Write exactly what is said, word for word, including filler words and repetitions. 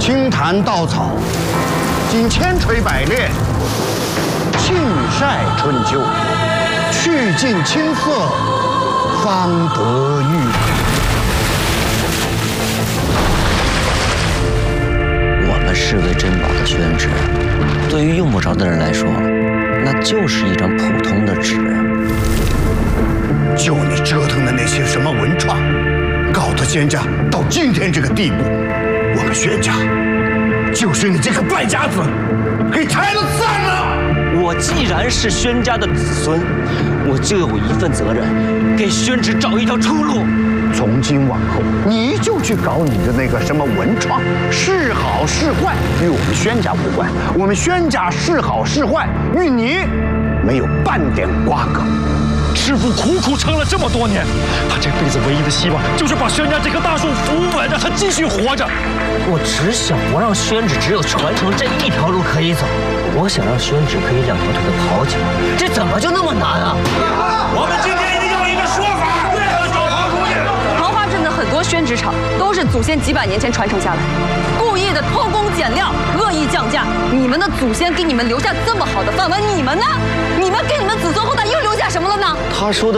轻弹稻草，经千锤百炼，庆晒春秋，去尽青涩，方得玉。 我们视为珍宝的宣纸，对于用不着的人来说，那就是一张普通的纸。 就你折腾的那些什么文创，搞得宣家到今天这个地步，我们宣家就是你这个败家子给拆了散了。 我既然是宣家的子孙，我就有一份责任，给宣纸找一条出路。 从今往后，你就去搞你的那个什么文创，是好是坏与我们宣家无关。我们宣家是好是坏与你没有半点瓜葛。 师傅苦苦撑了这么多年，他这辈子唯一的希望就是把宣家这棵大树扶稳，让他继续活着。 我只想不让宣纸只有传承这一条路可以走，我想让宣纸可以两条腿的跑起来，这怎么就那么难啊？ 我们今天一定要一个说法。对了，小黄书记， 桃花镇的很多宣纸厂都是祖先几百年前传承下来，故意的偷工减料，恶意降价。你们的祖先给你们留下这么好的饭碗，你们呢？你们给你们子孙后代又留下什么了呢？ 他说的